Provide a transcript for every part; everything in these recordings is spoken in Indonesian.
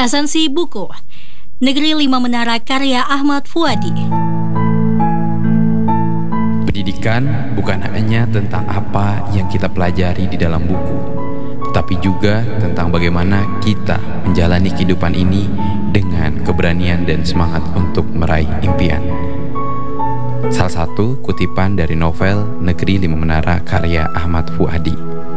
Esensi buku Negeri Lima Menara karya Ahmad Fuadi. Pendidikan bukan hanya tentang apa yang kita pelajari di dalam buku, tetapi juga tentang bagaimana kita menjalani kehidupan ini dengan keberanian dan semangat untuk meraih impian. Salah satu kutipan dari novel Negeri Lima Menara karya Ahmad Fuadi.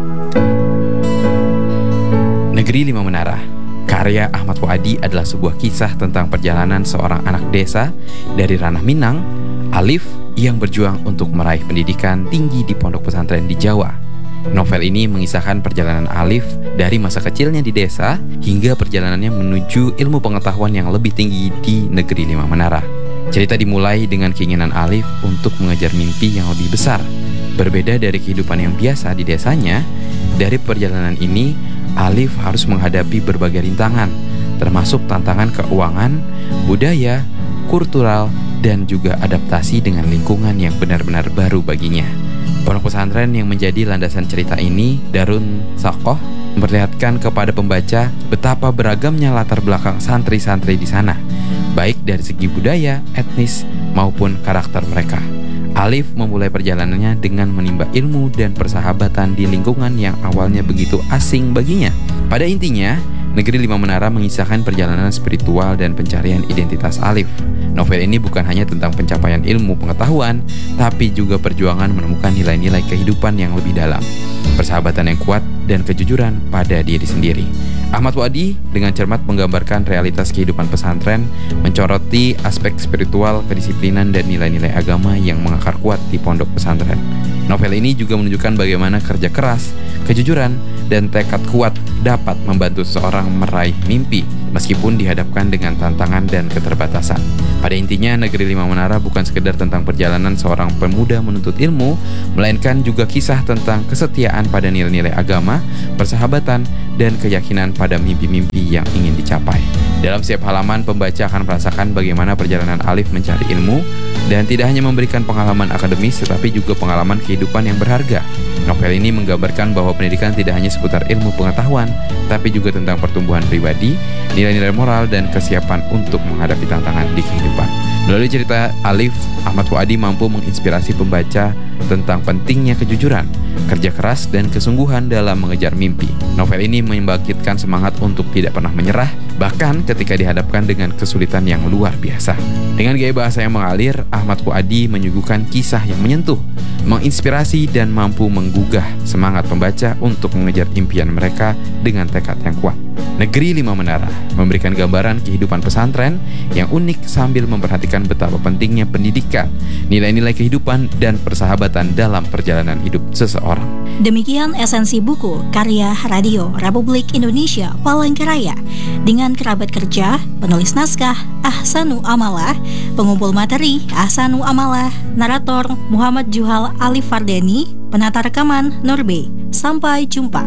Negeri Lima Menara karya Ahmad Fuadi adalah sebuah kisah tentang perjalanan seorang anak desa dari ranah Minang, Alif, yang berjuang untuk meraih pendidikan tinggi di pondok pesantren di Jawa. Novel ini mengisahkan perjalanan Alif dari masa kecilnya di desa hingga perjalanannya menuju ilmu pengetahuan yang lebih tinggi di Negeri Lima Menara. Cerita dimulai dengan keinginan Alif untuk mengejar mimpi yang lebih besar. Berbeda dari kehidupan yang biasa di desanya, dari perjalanan ini Alif harus menghadapi berbagai rintangan, termasuk tantangan keuangan, budaya, kultural, dan juga adaptasi dengan lingkungan yang benar-benar baru baginya. Pondok pesantren yang menjadi landasan cerita ini, Darun Sakoh, memperlihatkan kepada pembaca betapa beragamnya latar belakang santri-santri di sana, baik dari segi budaya, etnis, maupun karakter mereka. Alif memulai perjalanannya dengan menimba ilmu dan persahabatan di lingkungan yang awalnya begitu asing baginya. Pada intinya, Negeri Lima Menara mengisahkan perjalanan spiritual dan pencarian identitas Alif. Novel ini bukan hanya tentang pencapaian ilmu pengetahuan, tapi juga perjuangan menemukan nilai-nilai kehidupan yang lebih dalam, persahabatan yang kuat, dan kejujuran pada diri sendiri. Ahmad Fuadi dengan cermat menggambarkan realitas kehidupan pesantren, mencoroti aspek spiritual, kedisiplinan, dan nilai-nilai agama yang mengakar kuat di pondok pesantren. Novel ini juga menunjukkan bagaimana kerja keras, kejujuran, dan tekad kuat dapat membantu seseorang meraih mimpi meskipun dihadapkan dengan tantangan dan keterbatasan. Pada intinya, Negeri Lima Menara bukan sekedar tentang perjalanan seorang pemuda menuntut ilmu, melainkan juga kisah tentang kesetiaan pada nilai-nilai agama, persahabatan, dan keyakinan pada mimpi-mimpi yang ingin dicapai. Dalam setiap halaman, pembaca akan merasakan bagaimana perjalanan Alif mencari ilmu, dan tidak hanya memberikan pengalaman akademis, tetapi juga pengalaman kehidupan yang berharga. Novel ini menggambarkan bahwa pendidikan tidak hanya seputar ilmu pengetahuan, tapi juga tentang pertumbuhan pribadi, nilai-nilai moral, dan kesiapan untuk menghadapi tantangan di kehidupan. Melalui cerita Alif, Ahmad Fuadi mampu menginspirasi pembaca tentang pentingnya kejujuran, kerja keras, dan kesungguhan dalam mengejar mimpi. Novel ini membangkitkan semangat untuk tidak pernah menyerah, bahkan ketika dihadapkan dengan kesulitan yang luar biasa. Dengan gaya bahasa yang mengalir, Ahmad Fuadi menyuguhkan kisah yang menyentuh, menginspirasi, dan mampu menggugah semangat pembaca untuk mengejar impian mereka dengan tekad yang kuat. Negeri Lima Menara memberikan gambaran kehidupan pesantren yang unik sambil memperhatikan betapa pentingnya pendidikan, nilai-nilai kehidupan, dan persahabatan dalam perjalanan hidup seseorang. Demikian esensi buku karya Radio Republik Indonesia Palangkaraya dengan kerabat kerja, penulis naskah Ahsanu Amalah, pengumpul materi Ahsanu Amalah, narator Muhammad Juhal Alif Fardeni, penata rekaman Norbe. Sampai jumpa.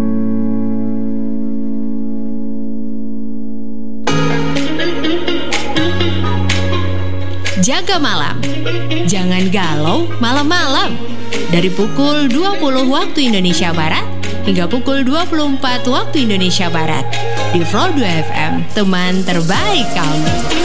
Jaga malam. Jangan galau malam-malam. Dari pukul 20 waktu Indonesia Barat hingga pukul 24 waktu Indonesia Barat. Di Flow 2 FM, teman terbaik kamu.